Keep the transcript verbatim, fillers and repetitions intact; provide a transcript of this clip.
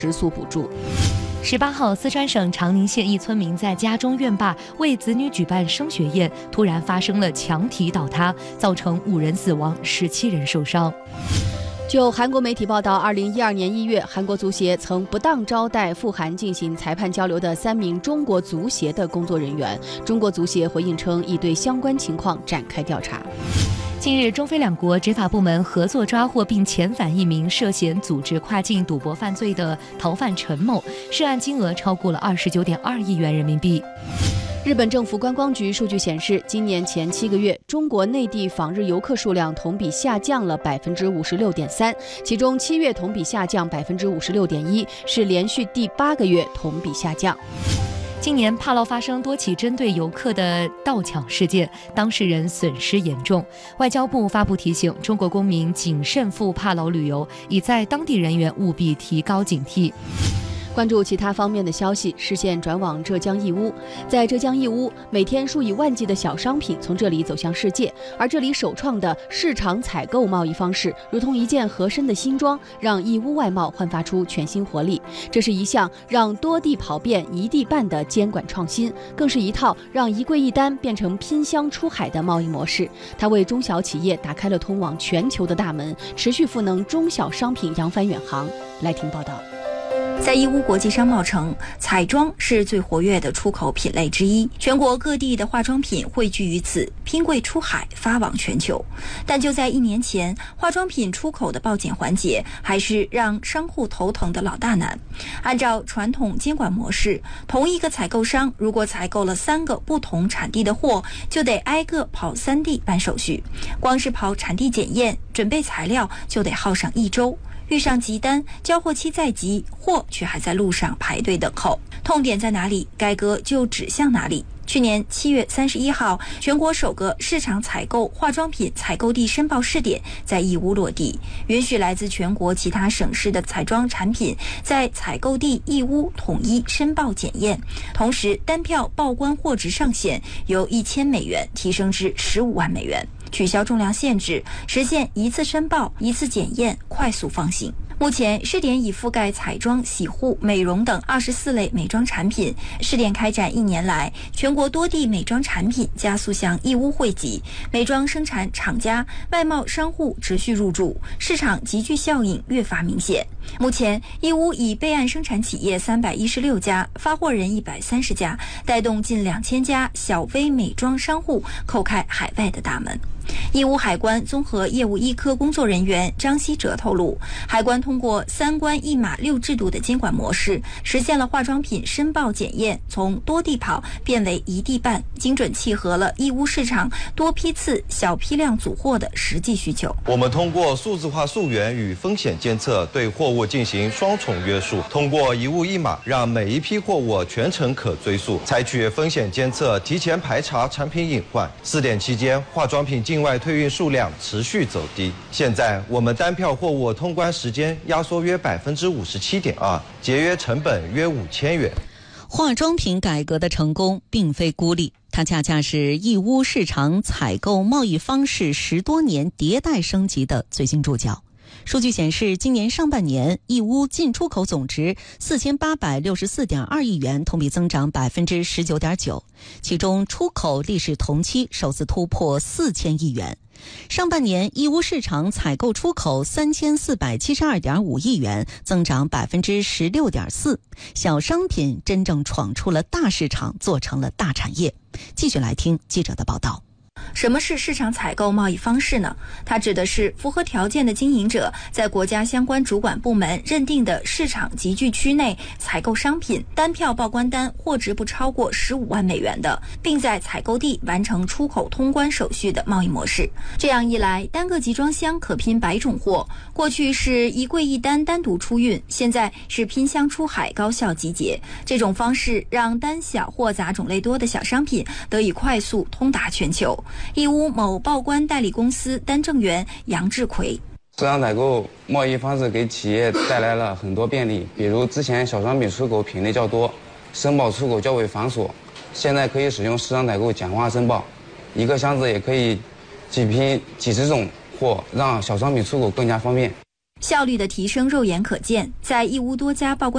食宿补助。 十八号，四川省长宁县一村民在家中院坝为子女举办升学宴，突然发生了墙体倒塌，造成五人死亡，十七人受伤。 就韩国媒体报道，二零一二年一月，韩国足协曾不当招待赴韩进行裁判交流的三名中国足协的工作人员。中国足协回应称，已对相关情况展开调查。 近日，中非两国执法部门合作抓获并遣返一名涉嫌组织跨境赌博犯罪的逃犯陈某，涉案金额超过了二十九点二亿元人民币。 日本政府观光局数据显示，今年前七个月，中国内地访日游客数量同比下降了百分之五十六点三，其中七月同比下降百分之五十六点一，是连续第八个月同比下降。 今年帕劳发生多起针对游客的盗抢事件，当事人损失严重。外交部发布提醒，中国公民谨慎赴帕劳旅游，已在当地人员务必提高警惕。 关注其他方面的消息，视线转往浙江义乌。在浙江义乌，每天数以万计的小商品从这里走向世界，而这里首创的市场采购贸易方式，如同一件合身的新装，让义乌外贸焕发出全新活力。这是一项让多地跑遍一地办的监管创新，更是一套让一柜一单变成拼箱出海的贸易模式。它为中小企业打开了通往全球的大门，持续赋能中小商品扬帆远航。来听报道。 在义乌国际商贸城，彩妆是最活跃的出口品类之一，全国各地的化妆品汇聚于此，拼柜出海，发往全球。但就在一年前，化妆品出口的报检环节还是让商户头疼的老大难。按照传统监管模式，同一个采购商如果采购了三个不同产地的货，就得挨个跑三地办手续，光是跑产地检验、准备材料就得耗上一周。遇上急单，交货期再急，货却还在路上排队等候。痛点在哪里，该割就指向哪里。去年七月三十一号，全国首个市场采购化妆品采购地申报试点在义乌落地，允许来自全国其他省市的彩妆产品在采购地义乌统一申报检验，同时单票报关货值上限由一千美元提升至十五万美元。取消重量限制，实现一次申报、一次检验，快速放行。目前试点已覆盖彩妆、洗护、美容等二十四类美妆产品。试点开展一年来，全国多地美妆产品加速向义乌汇集，美妆生产厂家、外贸商户持续入驻，市场集聚效应越发明显。目前，义乌已备案生产企业三百一十六家，发货人一百三十家，带动近两千家小微美妆商户叩开海外的大门。义乌海关综合业务一科工作人员张希哲透露，海关通过三关一码六制度的监管模式，实现了化妆品申报检验从多地跑变为一地办，精准契合了义乌市场多批次、小批量组货的实际需求。 我们通过数字化溯源与风险监测，对货物进行双重约束，通过一物一码，让每一批货物全程可追溯，采取风险监测，提前排查产品隐患。试点期间，化妆品境外退运数量持续走低，现在我们单票货物通关时间压缩约百分之五十七点二，节约成本约五千元。 化妆品改革的成功并非孤立，它恰恰是义乌市场采购贸易方式十多年迭代升级的最新注脚。数据显示，今年上半年义乌进出口总值四千八百六十四点二亿元，同比增长百分之十九点九，其中出口历史同期首次突破四千亿元。上半年义乌市场采购出口三千四百七十二点五亿元，增长百分之十六点四，小商品真正闯出了大市场，做成了大产业。继续来听记者的报道。 什么是市场采购贸易方式呢？它指的是符合条件的经营者在国家相关主管部门认定的市场集聚区内采购商品，单票报关单货值不超过十五万美元的，并在采购地完成出口通关手续的贸易模式。这样一来，单个集装箱可拼百种货，过去是一柜一单单独出运，现在是拼箱出海高效集结。这种方式让单小货杂种类多的小商品得以快速通达全球。义乌某报关代理公司单正员杨志奎， 市场采购贸易方式给企业带来了很多便利，比如之前小商品出口品类较多，申报出口较为繁琐，现在可以使用市场采购简化申报，一个箱子也可以几批几十种货，让小商品出口更加方便。 效率的提升肉眼可见，在义乌多家报关